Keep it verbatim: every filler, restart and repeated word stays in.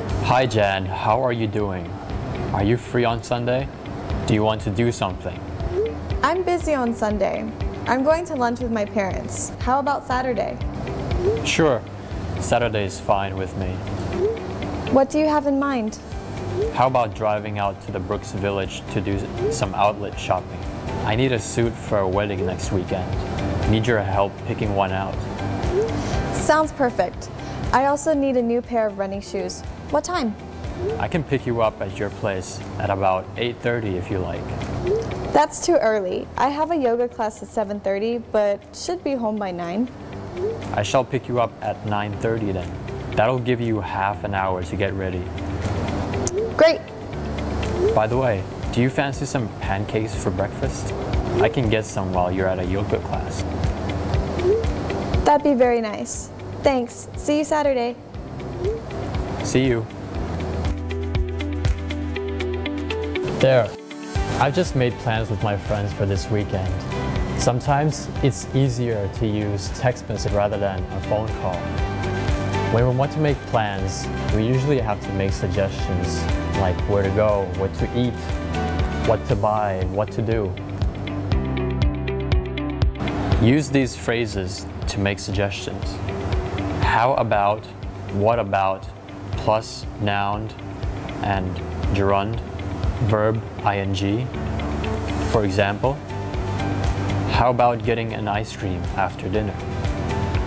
Hi Jan, how are you doing? Are you free on Sunday? Do you want to do something? I'm busy on Sunday. I'm going to lunch with my parents. How about Saturday? Sure, Saturday is fine with me. What do you have in mind? How about driving out to the Brooks Village to do some outlet shopping? I need a suit for a wedding next weekend. Need your help picking one out. Sounds perfect. I also need a new pair of running shoes. What time? I can pick you up at your place at about eight thirty if you like. That's too early. I have a yoga class at seven thirty, but should be home by nine. I shall pick you up at nine thirty then. That'll give you half an hour to get ready. Great! By the way, do you fancy some pancakes for breakfast? I can get some while you're at a yoga class. That'd be very nice. Thanks. See you Saturday. See you. There. I've just made plans with my friends for this weekend. Sometimes it's easier to use text message rather than a phone call. When we want to make plans, we usually have to make suggestions like where to go, what to eat, what to buy, what to do. Use these phrases to make suggestions. How about, what about, plus noun and gerund, verb ing. For example, how about getting an ice cream after dinner?